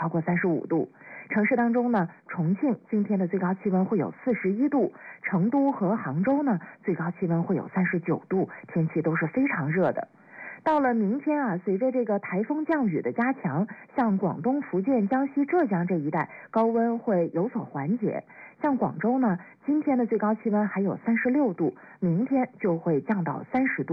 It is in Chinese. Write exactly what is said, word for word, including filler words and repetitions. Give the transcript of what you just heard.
超过三十五度。城市当中呢，重庆今天的最高气温会有四十一度，成都和杭州呢最高气温会有三十九度，天气都是非常热的。到了明天啊，随着这个台风降雨的加强，像广东、福建、江西、浙江这一带高温会有所缓解。像广州呢，今天的最高气温还有三十六度，明天就会降到三十度。